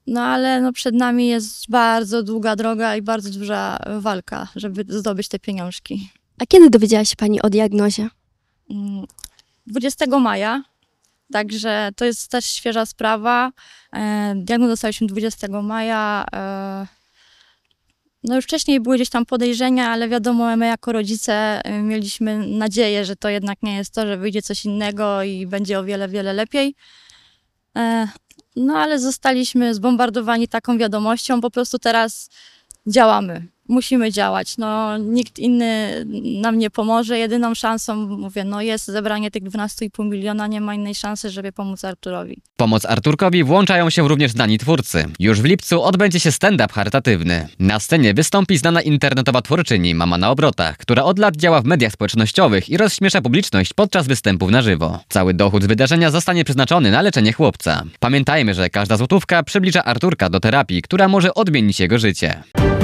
No ale no, przed nami jest bardzo długa droga i bardzo duża walka, żeby zdobyć te pieniążki. A kiedy dowiedziała się Pani o diagnozie? 20 maja, także to jest też świeża sprawa. Diagnozę dostaliśmy 20 maja. No już wcześniej były gdzieś tam podejrzenia, ale wiadomo, my jako rodzice mieliśmy nadzieję, że to jednak nie jest to, że wyjdzie coś innego i będzie o wiele, wiele lepiej. No ale zostaliśmy zbombardowani taką wiadomością, po prostu teraz działamy. Musimy działać, no nikt inny nam nie pomoże. Jedyną szansą, mówię, no jest zebranie tych 12,5 miliona, nie ma innej szansy, żeby pomóc Arturowi. Pomoc Arturkowi włączają się również znani twórcy. Już w lipcu odbędzie się stand-up charytatywny. Na scenie wystąpi znana internetowa twórczyni Mama na obrotach, która od lat działa w mediach społecznościowych i rozśmiesza publiczność podczas występów na żywo. Cały dochód z wydarzenia zostanie przeznaczony na leczenie chłopca. Pamiętajmy, że każda złotówka przybliża Arturka do terapii, która może odmienić jego życie.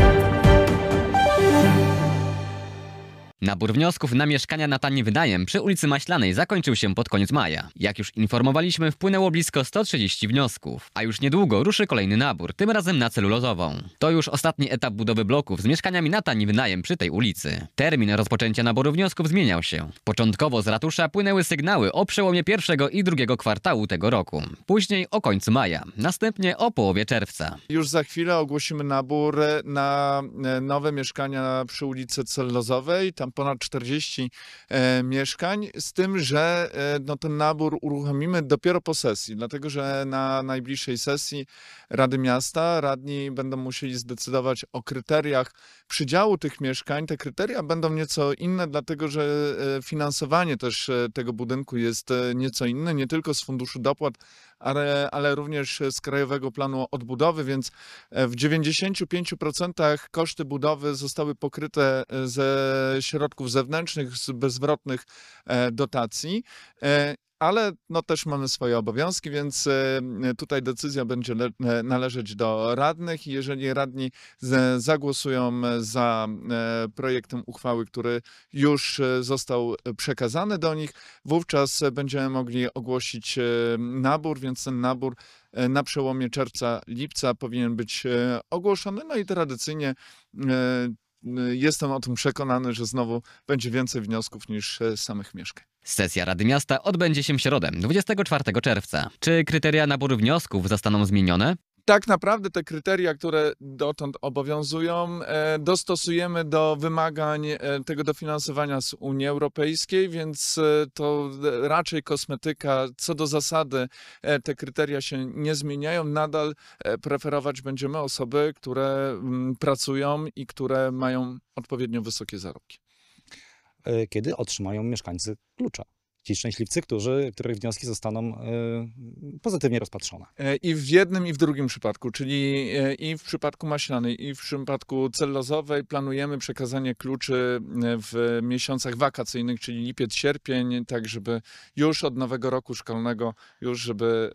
Nabór wniosków na mieszkania na tani wynajem przy ulicy Maślanej zakończył się pod koniec maja. Jak już informowaliśmy, wpłynęło blisko 130 wniosków, a już niedługo ruszy kolejny nabór, tym razem na celulozową. To już ostatni etap budowy bloków z mieszkaniami na tani wynajem przy tej ulicy. Termin rozpoczęcia naboru wniosków zmieniał się. Początkowo z ratusza płynęły sygnały o przełomie pierwszego i drugiego kwartału tego roku, później o końcu maja, następnie o połowie czerwca. Już za chwilę ogłosimy nabór na nowe mieszkania przy ulicy Cellozowej. Tam ponad 40 mieszkań, z tym, że no, ten nabór uruchomimy dopiero po sesji, dlatego że na najbliższej sesji Rady Miasta radni będą musieli zdecydować o kryteriach przydziału tych mieszkań. Te kryteria będą nieco inne, dlatego że finansowanie też tego budynku jest nieco inne, nie tylko z Funduszu Dopłat, ale również z Krajowego Planu Odbudowy, więc w 95% koszty budowy zostały pokryte ze środków zewnętrznych, z bezzwrotnych dotacji. Ale no, też mamy swoje obowiązki, więc tutaj decyzja będzie należeć do radnych i jeżeli radni zagłosują za projektem uchwały, który już został przekazany do nich, wówczas będziemy mogli ogłosić nabór, więc ten nabór na przełomie czerwca-lipca powinien być ogłoszony. No i tradycyjnie jestem o tym przekonany, że znowu będzie więcej wniosków niż samych mieszkań. Sesja Rady Miasta odbędzie się w środę, 24 czerwca. Czy kryteria naboru wniosków zostaną zmienione? Tak naprawdę te kryteria, które dotąd obowiązują, dostosujemy do wymagań tego dofinansowania z Unii Europejskiej, więc to raczej kosmetyka. Co do zasady te kryteria się nie zmieniają. Nadal preferować będziemy osoby, które pracują i które mają odpowiednio wysokie zarobki. Kiedy otrzymają mieszkańcy klucza? Ci szczęśliwcy, których wnioski zostaną pozytywnie rozpatrzone. I w jednym, i w drugim przypadku, czyli i w przypadku Maślanej, i w przypadku Cellozowej planujemy przekazanie kluczy w miesiącach wakacyjnych, czyli lipiec, sierpień, tak żeby już od nowego roku szkolnego, już żeby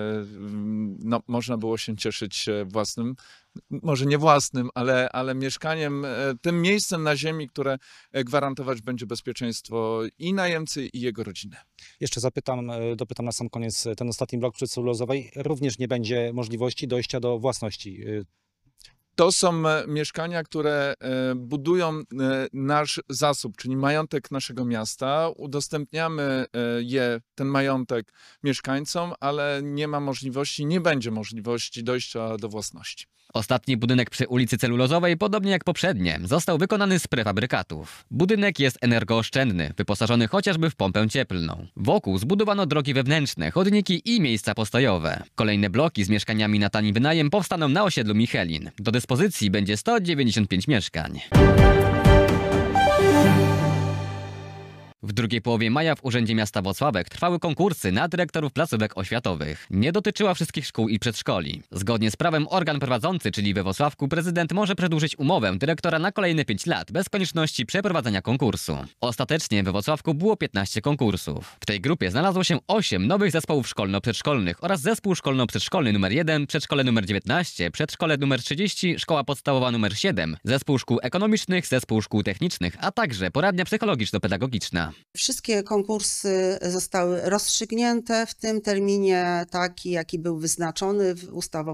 no, można było się cieszyć własnym, może nie własnym, ale mieszkaniem, tym miejscem na ziemi, które gwarantować będzie bezpieczeństwo i najemcy, i jego rodziny. Jeszcze dopytam na sam koniec, ten ostatni blok przy Cellulozowej również nie będzie możliwości dojścia do własności. To są mieszkania, które budują nasz zasób, czyli majątek naszego miasta. Udostępniamy ten majątek mieszkańcom, ale nie będzie możliwości dojścia do własności. Ostatni budynek przy ulicy Cellulozowej, podobnie jak poprzednie, został wykonany z prefabrykatów. Budynek jest energooszczędny, wyposażony chociażby w pompę cieplną. Wokół zbudowano drogi wewnętrzne, chodniki i miejsca postojowe. Kolejne bloki z mieszkaniami na tani wynajem powstaną na osiedlu Michelin. Do dyspozycji będzie 195 mieszkań. W drugiej połowie maja w Urzędzie Miasta Włocławek trwały konkursy na dyrektorów placówek oświatowych. Nie dotyczyła wszystkich szkół i przedszkoli. Zgodnie z prawem organ prowadzący, czyli we Włocławku, prezydent może przedłużyć umowę dyrektora na kolejne 5 lat bez konieczności przeprowadzenia konkursu. Ostatecznie we Włocławku było 15 konkursów. W tej grupie znalazło się 8 nowych zespołów szkolno-przedszkolnych oraz zespół szkolno-przedszkolny nr 1, przedszkole nr 19, przedszkole nr 30, szkoła podstawowa nr 7, zespół szkół ekonomicznych, zespół szkół technicznych, a także poradnia psychologiczno-pedagogiczna. Wszystkie konkursy zostały rozstrzygnięte w tym terminie taki, jaki był wyznaczony ustawą